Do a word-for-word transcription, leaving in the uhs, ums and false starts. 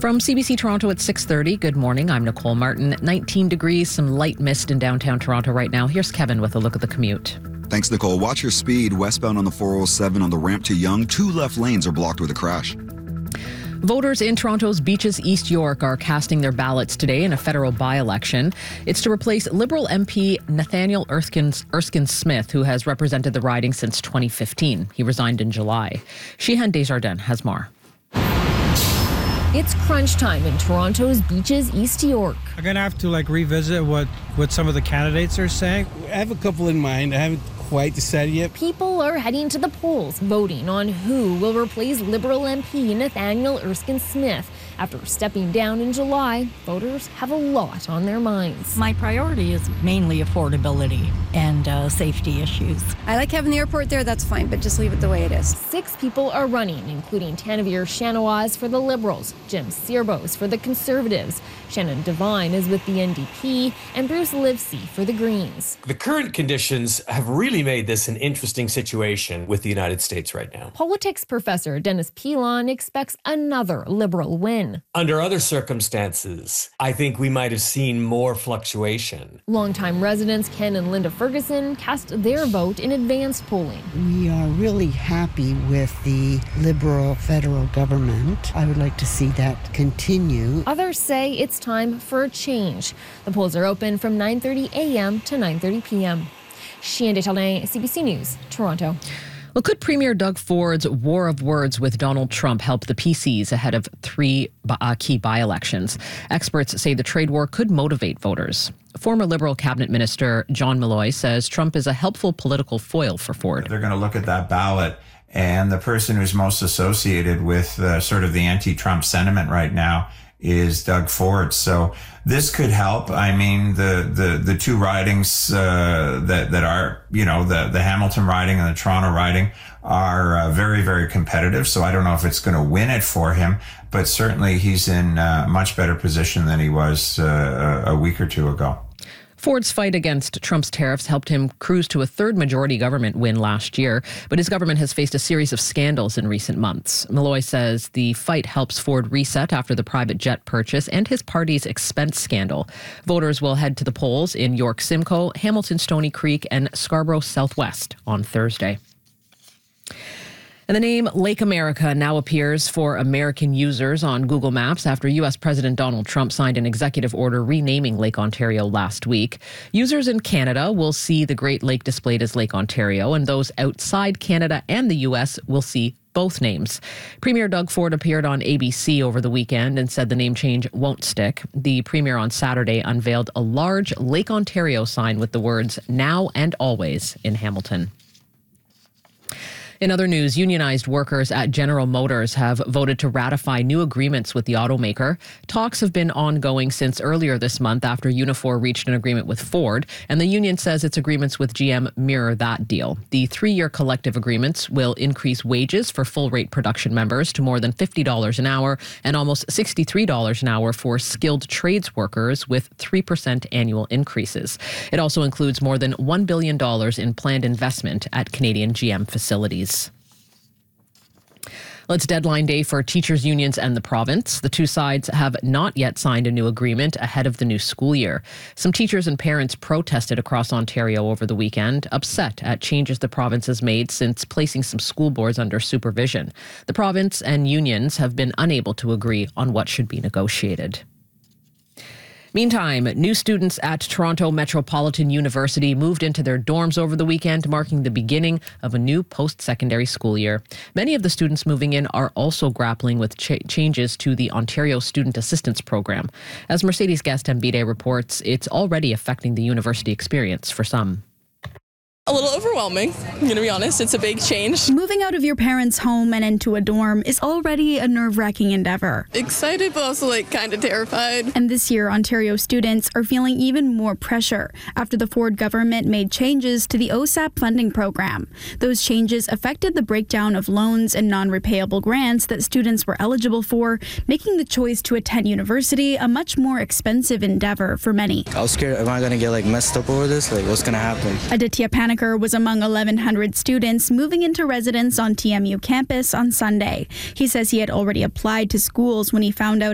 From C B C Toronto at six thirty, good morning. I'm Nicole Martin. nineteen degrees, some light mist in downtown Toronto right now. Here's Kevin with a look at the commute. Thanks, Nicole. Watch your speed. Westbound on the four oh seven on the ramp to Yonge, two left lanes are blocked with a crash. Voters in Toronto's Beaches East York are casting their ballots today in a federal by-election. It's to replace Liberal M P Nathaniel Erskine, Erskine Smith, who has represented the riding since twenty fifteen. He resigned in July. Shehan Desjardins has more. It's crunch time in Toronto's Beaches East York. I'm going to have to like revisit what, what some of the candidates are saying. I have a couple in mind. I haven't quite decided yet. People are heading to the polls, voting on who will replace Liberal M P Nathaniel Erskine Smith. After stepping down in July, voters have a lot on their minds. My priority is mainly affordability and uh, safety issues. I like having the airport there, that's fine, but just leave it the way it is. Six people are running, including Tanavir Shanawaz for the Liberals, Jim Searbose for the Conservatives, Shannon Devine is with the N D P, and Bruce Livesey for the Greens. The current conditions have really made this an interesting situation with the United States right now. Politics professor Dennis Pilon expects another Liberal win. Under other circumstances, I think we might have seen more fluctuation. Longtime residents Ken and Linda Ferguson cast their vote in advanced polling. We are really happy with the Liberal federal government. I would like to see that continue. Others say it's time for a change. The polls are open from nine thirty a.m. to nine thirty p.m. Shehan Desjardins, C B C News, Toronto. Well, could Premier Doug Ford's war of words with Donald Trump help the P Cs ahead of three uh, key by-elections? Experts say the trade war could motivate voters. Former Liberal cabinet minister John Malloy says Trump is a helpful political foil for Ford. They're going to look at that ballot, and the person who's most associated with uh, sort of the anti-Trump sentiment right now is Doug Ford. So this could help. I mean, the the the two ridings uh, that that are, you know, the the Hamilton riding and the Toronto riding are uh, very, very competitive. So I don't know if it's going to win it for him, but certainly he's in a much better position than he was uh, a week or two ago. Ford's fight against Trump's tariffs helped him cruise to a third majority government win last year, but his government has faced a series of scandals in recent months. Malloy says the fight helps Ford reset after the private jet purchase and his party's expense scandal. Voters will head to the polls in York Simcoe, Hamilton Stony Creek, and Scarborough Southwest on Thursday. And the name Lake America now appears for American users on Google Maps after U S President Donald Trump signed an executive order renaming Lake Ontario last week. Users in Canada will see the Great Lake displayed as Lake Ontario, and those outside Canada and the U S will see both names. Premier Doug Ford appeared on A B C over the weekend and said the name change won't stick. The Premier on Saturday unveiled a large Lake Ontario sign with the words "Now and Always" in Hamilton. In other news, unionized workers at General Motors have voted to ratify new agreements with the automaker. Talks have been ongoing since earlier this month after Unifor reached an agreement with Ford, and the union says its agreements with G M mirror that deal. The three-year collective agreements will increase wages for full-rate production members to more than fifty dollars an hour and almost sixty-three dollars an hour for skilled trades workers with three percent annual increases. It also includes more than one billion dollars in planned investment at Canadian G M facilities. Well, it's deadline day for teachers' unions and the province. The two sides have not yet signed a new agreement ahead of the new school year. Some teachers and parents protested across Ontario over the weekend, upset at changes the province has made since placing some school boards under supervision. The province and unions have been unable to agree on what should be negotiated. Meantime, new students at Toronto Metropolitan University moved into their dorms over the weekend, marking the beginning of a new post-secondary school year. Many of the students moving in are also grappling with ch- changes to the Ontario Student Assistance Program. As Mercedes Guest Mbide reports, it's already affecting the university experience for some. A little overwhelming, I'm going to be honest. It's a big change. Moving out of your parents' home and into a dorm is already a nerve-wracking endeavor. Excited, but also like kind of terrified. And this year, Ontario students are feeling even more pressure after the Ford government made changes to the O S A P funding program. Those changes affected the breakdown of loans and non-repayable grants that students were eligible for, making the choice to attend university a much more expensive endeavor for many. I was scared, am I going to get like messed up over this? Like, what's going to happen? Aditya Panik was among eleven hundred students moving into residence on T M U campus on Sunday. He says he had already applied to schools when he found out